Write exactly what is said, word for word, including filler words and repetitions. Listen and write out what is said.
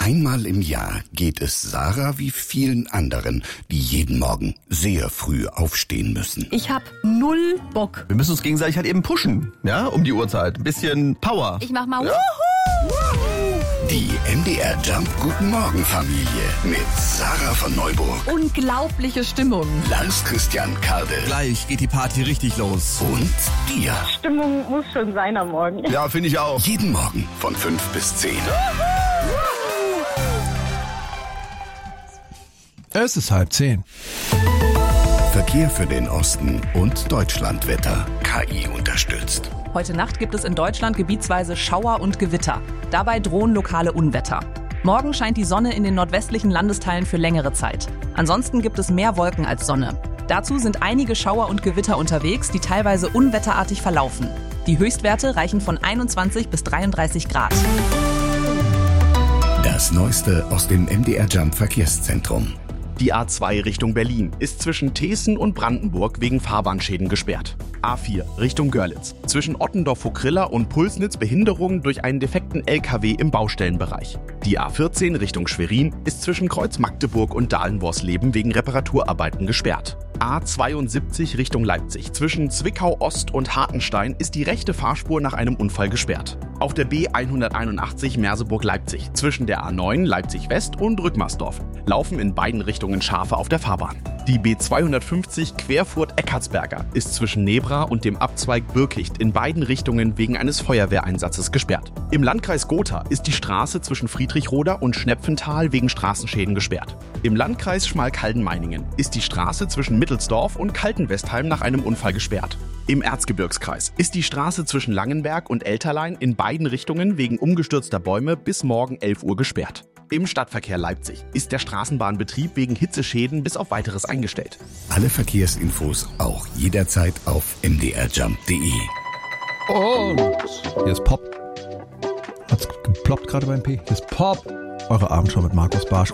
Einmal im Jahr geht es Sarah wie vielen anderen, die jeden Morgen sehr früh aufstehen müssen. Ich hab null Bock. Wir müssen uns gegenseitig halt eben pushen, ja, um die Uhrzeit. Ein bisschen Power. Ich mach mal ja. Wuhu! Die M D R Jump Guten Morgen Familie mit Sarah von Neuburg. Unglaubliche Stimmung. Lars Christian Kardel. Gleich geht die Party richtig los. Und dir. Stimmung muss schon sein am Morgen. Ja, finde ich auch. Jeden Morgen von fünf bis zehn. Es ist halb zehn. Verkehr für den Osten und Deutschlandwetter. K I unterstützt. Heute Nacht gibt es in Deutschland gebietsweise Schauer und Gewitter. Dabei drohen lokale Unwetter. Morgen scheint die Sonne in den nordwestlichen Landesteilen für längere Zeit. Ansonsten gibt es mehr Wolken als Sonne. Dazu sind einige Schauer und Gewitter unterwegs, die teilweise unwetterartig verlaufen. Die Höchstwerte reichen von einundzwanzig bis dreiunddreißig Grad. Das Neueste aus dem M D R Jump Verkehrszentrum. Die A zwei Richtung Berlin ist zwischen Teeßen und Brandenburg wegen Fahrbahnschäden gesperrt. A vier Richtung Görlitz. Zwischen Ottendorf-Vogrilla und Pulsnitz Behinderung durch einen defekten L K W im Baustellenbereich. Die A vierzehn Richtung Schwerin ist zwischen Kreuz Magdeburg und Dahlenworsleben wegen Reparaturarbeiten gesperrt. A zweiundsiebzig Richtung Leipzig. Zwischen Zwickau Ost und Hartenstein ist die rechte Fahrspur nach einem Unfall gesperrt. Auf der B hunderteinundachtzig Merseburg-Leipzig zwischen der A neun Leipzig West und Rückmarsdorf laufen in beiden Richtungen Schafe auf der Fahrbahn. Die B zweihundertfünfzig Querfurt-Eckartsberger ist zwischen Nebra und dem Abzweig Birkicht in beiden Richtungen wegen eines Feuerwehreinsatzes gesperrt. Im Landkreis Gotha ist die Straße zwischen Friedrichroda und Schnepfenthal wegen Straßenschäden gesperrt. Im Landkreis Schmalkalden-Meiningen ist die Straße zwischen Mittelsdorf und Kaltenwestheim nach einem Unfall gesperrt. Im Erzgebirgskreis ist die Straße zwischen Langenberg und Elterlein in beiden Richtungen wegen umgestürzter Bäume bis morgen elf Uhr gesperrt. Im Stadtverkehr Leipzig ist der Straßenbahnbetrieb wegen Hitzeschäden bis auf Weiteres eingestellt. Alle Verkehrsinfos auch jederzeit auf m d r jump punkt d e. Und hier ist Pop. Hat's geploppt gerade beim P? Hier ist Pop. Eure Abendschau mit Markus Barsch.